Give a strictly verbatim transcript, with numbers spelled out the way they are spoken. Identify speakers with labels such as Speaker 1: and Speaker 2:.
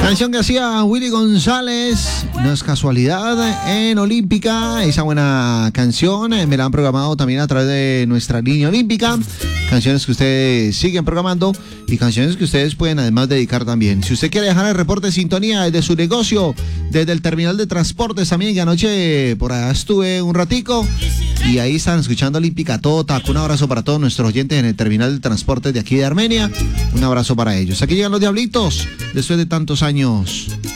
Speaker 1: Canción que hacía Willy González, no es casualidad, en Olímpica. Esa buena canción eh, me la han programado también a través de nuestra línea olímpica. Canciones que ustedes siguen programando y canciones que ustedes pueden además dedicar también. Si usted quiere dejar el reporte de sintonía desde su negocio, desde el terminal de transportes también, que anoche por allá estuve un ratico y ahí están escuchando Olímpica todo taco. Un abrazo para todos nuestros oyentes en el terminal de transportes de aquí de Armenia. Un abrazo para ellos. Aquí llegan los Diablitos después de tantos años.